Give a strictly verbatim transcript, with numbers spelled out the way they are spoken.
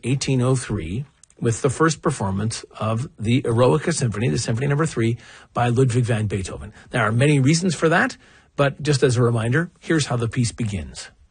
eighteen oh three, with the first performance of the Eroica Symphony, the Symphony Number Three, by Ludwig van Beethoven. There are many reasons for that, but just as a reminder, here's how the piece begins.